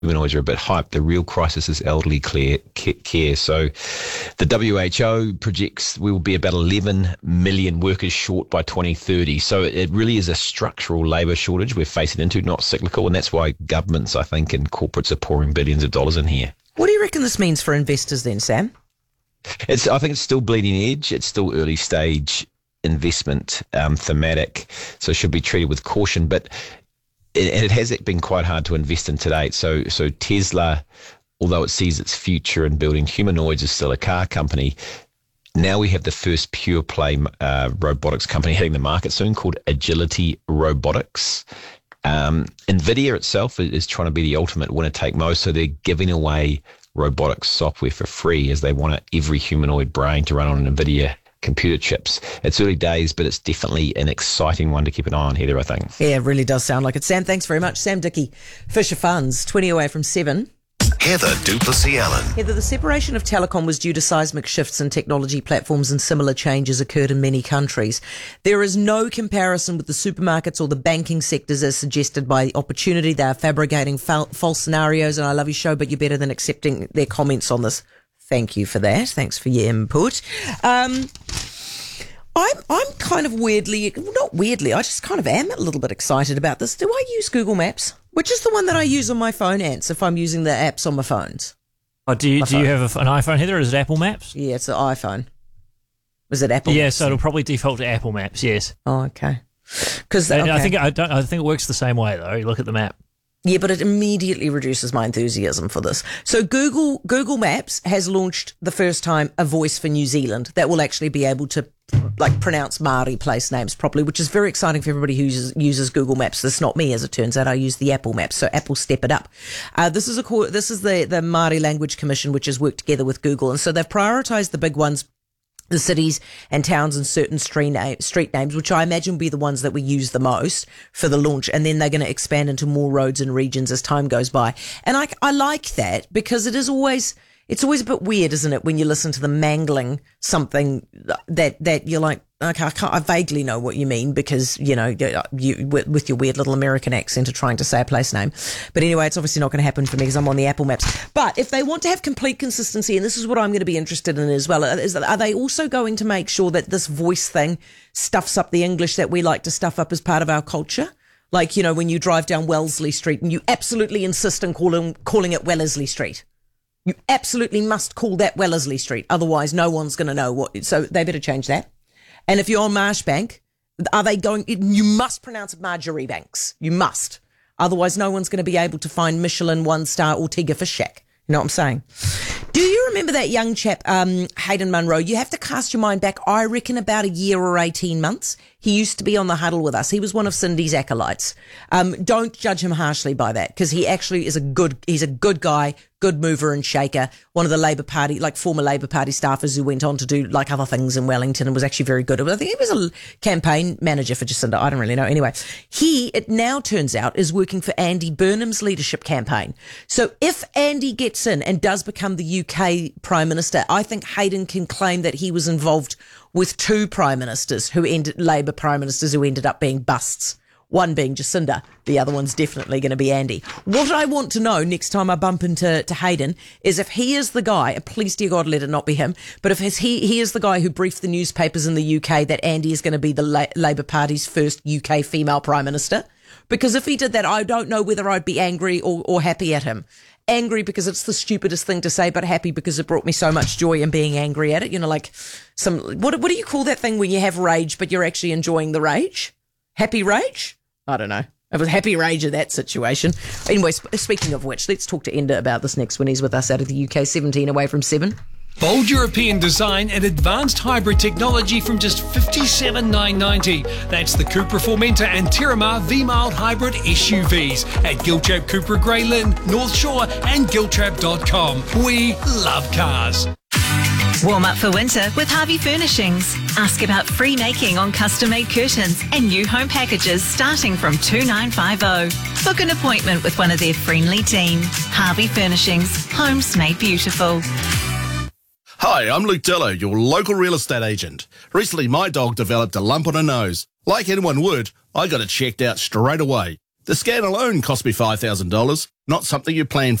humanoids are a bit hyped. The real crisis is elderly care. So the WHO projects we will be about 11 million workers short by 2030. So it really is a structural labour shortage we're facing into, not cyclical. And that's why governments, I think, and corporates are pouring billions of dollars in here. What do you reckon this means for investors then, Sam? I think it's still bleeding edge. It's still early stage investment, thematic. So it should be treated with caution. But it has been quite hard to invest in to date. So Tesla, although it sees its future in building humanoids, is still a car company. Now we have the first pure play robotics company hitting the market soon called Agility Robotics. NVIDIA itself is trying to be the ultimate winner take most. So they're giving away robotics software for free as they want every humanoid brain to run on an NVIDIA computer chips. It's early days, but it's definitely an exciting one to keep an eye on, Heather, I think. Yeah, it really does sound like it. Sam, thanks very much. Sam Dickey, Fisher Funds, 20 away from 7. Heather Duplessis-Allen. Heather, the separation of telecom was due to seismic shifts in technology platforms, and similar changes occurred in many countries. There is no comparison with the supermarkets or the banking sectors as suggested by the Opportunity. They are fabricating false scenarios, and I love your show, but you're better than accepting their comments on this. Thank you for that. Thanks for your input. I'm kind of not weirdly, I just kind of am a little bit excited about this. Do I use Google Maps? Which is the one that I use on my phone, Ants, if I'm using the apps on my phones? Oh, do you have an iPhone, Heather, or is it Apple Maps? Yeah, it's an iPhone. Was it Apple Maps? Yeah, so it'll probably default to Apple Maps, yes. Oh, okay. I think it works the same way, though. You look at the map. Yeah, but it immediately reduces my enthusiasm for this. So Google Maps has launched the first time a voice for New Zealand that will actually be able to pronounce Māori place names properly, which is very exciting for everybody who uses Google Maps. That's not me, as it turns out. I use the Apple Maps, so Apple step it up. This is the Māori Language Commission, which has worked together with Google, and so they've prioritised the big ones, the cities and towns and certain street names, which I imagine will be the ones that we use the most for the launch. And then they're going to expand into more roads and regions as time goes by. And I like that because it's always a bit weird, isn't it, when you listen to them mangling something that you're like, okay, I vaguely know what you mean because, you with your weird little American accent are trying to say a place name. But anyway, it's obviously not going to happen for me because I'm on the Apple Maps. But if they want to have complete consistency, and this is what I'm going to be interested in as well, are they also going to make sure that this voice thing stuffs up the English that we like to stuff up as part of our culture? Like, when you drive down Wellesley Street and you absolutely insist on calling it Wellesley Street. You absolutely must call that Wellesley Street. Otherwise, no one's going to know what. So they better change that. And if you're on Marshbank, you must pronounce it Marjorie Banks. You must. Otherwise, no one's going to be able to find Michelin 1-star Ortega Fish Shack. You know what I'm saying? Do you remember that young chap, Hayden Munro? You have to cast your mind back, I reckon, about a year or 18 months. He used to be on the huddle with us. He was one of Cindy's acolytes. Don't judge him harshly by that, because he actually is he's a good guy, good mover and shaker, one of the Labour Party, former Labour Party staffers who went on to do other things in Wellington and was actually very good. I think he was a campaign manager for Jacinda. I don't really know. Anyway, it now turns out is working for Andy Burnham's leadership campaign. So if Andy gets in and does become the UK Prime Minister, I think Hayden can claim that he was involved with two Labour Prime Ministers who ended up being busts. One being Jacinda, the other one's definitely going to be Andy. What I want to know next time I bump into Hayden is if he is the guy, and please dear God let it not be him, but if he is the guy who briefed the newspapers in the UK that Andy is going to be the Labour Party's first UK female Prime Minister. Because if he did that, I don't know whether I'd be angry or happy at him. Angry because it's the stupidest thing to say, but happy because it brought me so much joy in being angry at it. What do you call that thing when you have rage, but you're actually enjoying the rage? Happy rage? I don't know. It was happy rage of that situation. Anyway, speaking of which, let's talk to Enda about this next when he's with us out of the UK, 17 away from 7. Bold European design and advanced hybrid technology from just $57,990. That's the Cupra Formentor and Terramar V-Mild Hybrid SUVs at Giltrap, Cupra Grey Lynn, North Shore and Giltrap.com. We love cars. Warm up for winter with Harvey Furnishings. Ask about free making on custom-made curtains and new home packages starting from $2,950. Book an appointment with one of their friendly team. Harvey Furnishings. Homes made beautiful. Hi, I'm Luke Dillo, your local real estate agent. Recently, my dog developed a lump on her nose. Like anyone would, I got it checked out straight away. The scan alone cost me $5,000, not something you plan